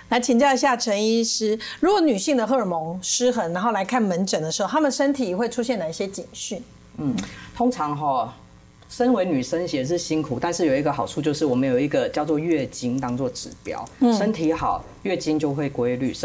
来请教一下陈医师，如果女性的荷尔蒙失衡，然后来看门诊的时候，她们身体会出现哪些警讯？ 通常身为女生也是辛苦，但是有一个好处就是我们有一个叫做月经当做指标，身体好，月经就会规律。